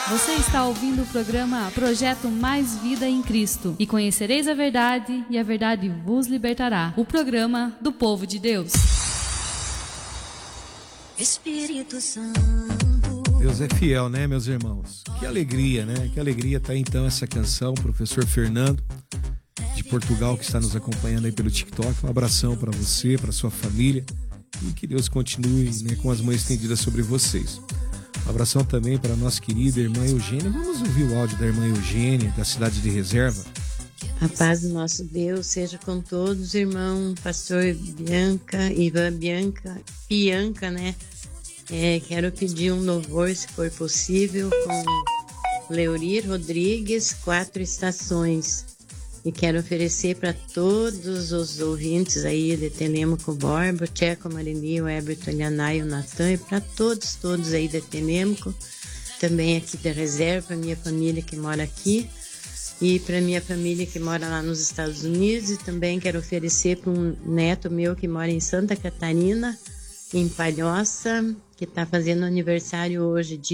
Você está ouvindo o programa Projeto Mais Vida em Cristo. E conhecereis a verdade, e a verdade vos libertará. O programa do povo de Deus. Espírito Santo. Deus é fiel, né, meus irmãos? Que alegria, né? Que alegria tá então essa canção, professor Fernando, de Portugal, que está nos acompanhando aí pelo TikTok. Um abração para você, para sua família. E que Deus continue, né, com as mãos estendidas sobre vocês. Um abração também para a nossa querida irmã Eugênia. Vamos ouvir o áudio da irmã Eugênia, da cidade de Reserva. A paz do nosso Deus seja com todos, irmão. Pastor Ivan Bianca, né? Quero pedir um louvor, se for possível, com Leorir Rodrigues, 4 estações. E quero oferecer para todos os ouvintes aí de Telêmaco Borba, Tcheco Marini, o Heberto Lianai, o Natan, e para todos aí de Telêmaco, também aqui da Reserva, minha família que mora aqui, e para minha família que mora lá nos Estados Unidos, e também quero oferecer para um neto meu que mora em Santa Catarina, em Palhoça, que está fazendo aniversário hoje,